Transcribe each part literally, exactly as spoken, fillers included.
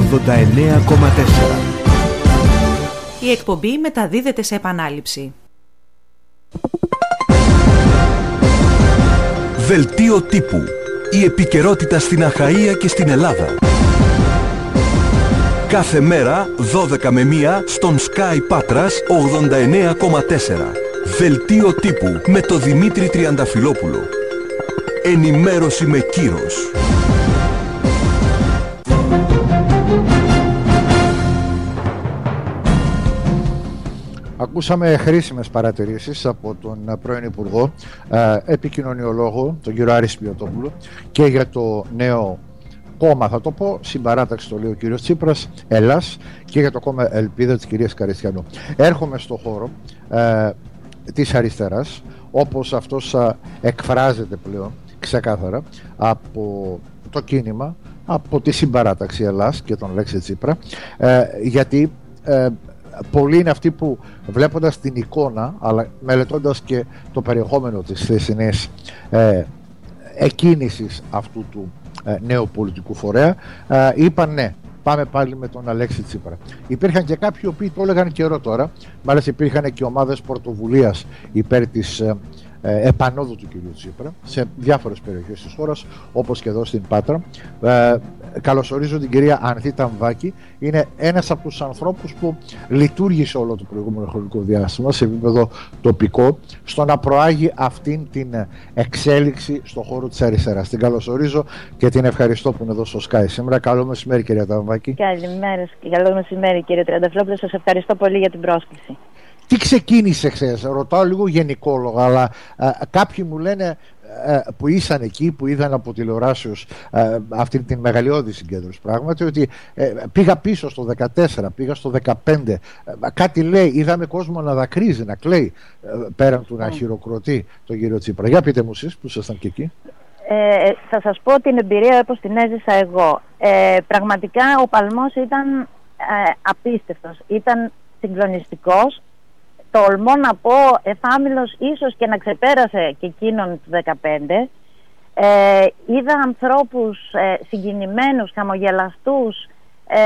ογδόντα εννέα κόμμα τέσσερα. Η εκπομπή μεταδίδεται σε επανάληψη. Δελτίο τύπου. Η επικαιρότητα στην Αχαΐα και στην Ελλάδα. Κάθε μέρα δώδεκα με μία στον Sky Πάτρας ογδόντα εννέα κόμμα τέσσερα. Δελτίο τύπου με το Δημήτρη Τριανταφυλόπουλο. Ενημέρωση με κύρος. Ακούσαμε χρήσιμες παρατηρήσεις από τον πρώην Υπουργό, ε, επικοινωνιολόγο, τον κύριο Άρη Σπιωτόπουλο, και για το νέο κόμμα, θα το πω, συμπαράταξη το λέει ο κύριος Τσίπρας, Ελλάς, και για το κόμμα Ελπίδα της κυρίας Καριστιανού. Έρχομαι στο χώρο ε, της αριστεράς, όπως αυτός ε, εκφράζεται πλέον ξεκάθαρα από το κίνημα, από τη συμπαράταξη Ελλάς και τον Λέξη Τσίπρα, ε, γιατί ε, πολλοί είναι αυτοί που, βλέποντας την εικόνα αλλά μελετώντας και το περιεχόμενο της χθεσινής ε, εκκίνησης αυτού του ε, νέου πολιτικού φορέα, ε, είπαν ναι, πάμε πάλι με τον Αλέξη Τσίπρα. Υπήρχαν και κάποιοι οποίοι το έλεγαν καιρό τώρα, μάλιστα υπήρχαν και ομάδες πρωτοβουλίας υπέρ της ε, ε, επανόδου του κυρίου Τσίπρα σε διάφορες περιοχές της χώρας, όπως και εδώ στην Πάτρα. Ε, καλωσορίζω την κυρία Ανθή Ταμβάκη. Είναι ένας από τους ανθρώπους που λειτουργήσε όλο το προηγούμενο χρονικό διάστημα σε επίπεδο τοπικό στο να προάγει αυτήν την εξέλιξη στον χώρο της αριστεράς. Την καλωσορίζω και την ευχαριστώ που είναι εδώ στο Sky σήμερα. Καλό μεσημέρι, κυρία Ταμβάκη. Καλημέρα και καλό μεσημέρι, κύριε Τριανταφυλόπουλο. Σας ευχαριστώ πολύ για την πρόσκληση. Τι ξεκίνησε χθες? Ρωτάω λίγο γενικόλογα, αλλά α, κάποιοι μου λένε α, που ήσαν εκεί, που είδαν από τηλεοράσεως α, αυτή την μεγαλειώδη συγκέντρωση, πράγματι, ότι α, πήγα πίσω στο δεκατέσσερα, πήγα στο δεκαπέντε, α, κάτι λέει, είδαμε κόσμο να δακρύζει, να κλαίει, α, πέραν του να χειροκροτεί τον κύριο Τσίπρα. Για πείτε μου εσείς που ήσασταν και εκεί. Ε, θα σας πω την εμπειρία όπως την έζησα εγώ. Ε, πραγματικά ο παλμός ήταν ε, απίστευτος, ήταν συγκλονιστικός. Τολμώ να πω εφάμιλος ίσως και να ξεπέρασε και εκείνον του δεκαπέντε. Ε, είδα ανθρώπους ε, συγκινημένους, χαμογελαστούς, ε,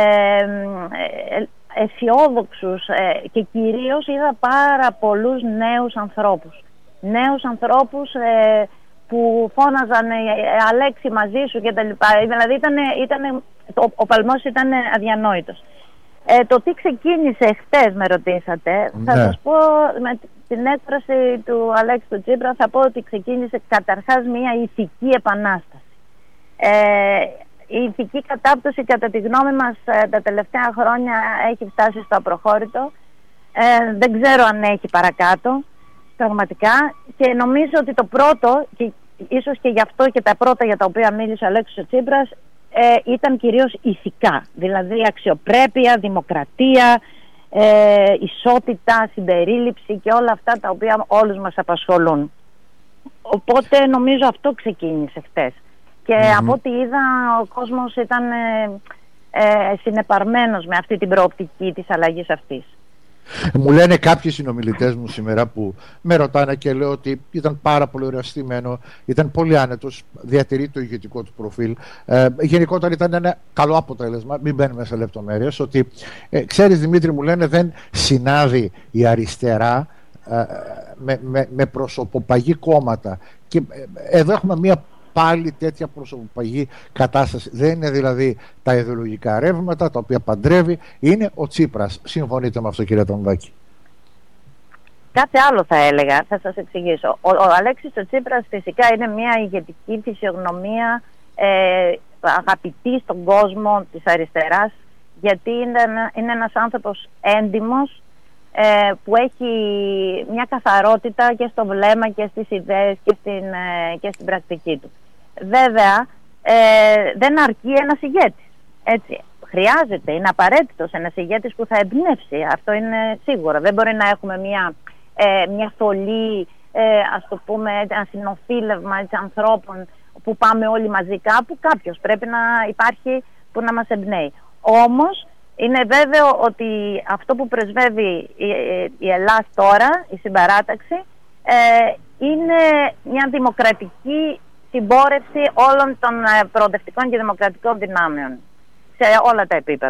ε, αισιόδοξους ε, και κυρίως είδα πάρα πολλούς νέους ανθρώπους. Νέους ανθρώπους ε, που φώναζαν ε, Αλέξη μαζί σου κτλ. Δηλαδή ήταν, ήταν, ο, ο παλμός ήταν αδιανόητος. Ε, το τι ξεκίνησε χτες με ρωτήσατε, ναι. Θα σας πω με την έκφραση του Αλέξη του Τσίπρα, θα πω ότι ξεκίνησε καταρχάς μια ηθική επανάσταση. Ε, η ηθική κατάπτωση κατά τη γνώμη μας ε, τα τελευταία χρόνια έχει φτάσει στο απροχώρητο. Ε, δεν ξέρω αν έχει παρακάτω πραγματικά, και νομίζω ότι το πρώτο, και ίσως και γι' αυτό και τα πρώτα για τα οποία μίλησε ο Αλέξης Τσίπρας, Ε, ήταν κυρίως ηθικά, δηλαδή αξιοπρέπεια, δημοκρατία, ε, ισότητα, συμπερίληψη και όλα αυτά τα οποία όλους μας απασχολούν. Οπότε νομίζω αυτό ξεκίνησε χτες. Και mm-hmm. από ό,τι είδα ο κόσμος ήταν ε, ε, συνεπαρμένος με αυτή την προοπτική της αλλαγής αυτής. Μου λένε κάποιοι συνομιλητές μου σήμερα που με ρωτάνε και λέω ότι ήταν πάρα πολύ ωραιαστημένο, ήταν πολύ άνετος, διατηρεί το ηγετικό του προφίλ. Ε, γενικότερα ήταν ένα καλό αποτέλεσμα, μην μπαίνουμε σε λεπτομέρειες, ότι ε, ξέρεις Δημήτρη, μου λένε, δεν συνάδει η αριστερά ε, με, με, με προσωποπαγή κόμματα. Και ε, εδώ έχουμε μια πάλι τέτοια προσωποπαγή κατάσταση. Δεν είναι δηλαδή τα ιδεολογικά ρεύματα τα οποία παντρεύει, είναι ο Τσίπρας. Συμφωνείτε με αυτό, κύριε Ταμβάκη? Κάτι άλλο θα έλεγα, θα σας εξηγήσω. Ο, ο Αλέξης ο Τσίπρας φυσικά είναι μια ηγετική φυσιογνωμία, ε, αγαπητή στον κόσμο της αριστεράς, γιατί είναι, είναι ένας άνθρωπος έντιμος, ε, που έχει μια καθαρότητα και στο βλέμμα και στις ιδέες και στην, ε, και στην πρακτική του. Βέβαια, ε, δεν αρκεί ένας ηγέτης. Έτσι. Χρειάζεται, είναι απαραίτητος ένας ηγέτης που θα εμπνεύσει. Αυτό είναι σίγουρο. Δεν μπορεί να έχουμε μια, ε, μια θολή, ε, ας το πούμε, ένα συνοθήλευμα έτσι, ανθρώπων που πάμε όλοι μαζί κάπου. Κάποιος πρέπει να υπάρχει που να μας εμπνέει. Όμως, είναι βέβαιο ότι αυτό που πρεσβεύει η, η Ελλάδα τώρα, η συμπαράταξη, ε, είναι μια δημοκρατική συμπόρευση όλων των προοδευτικών και δημοκρατικών δυνάμεων σε όλα τα επίπεδα.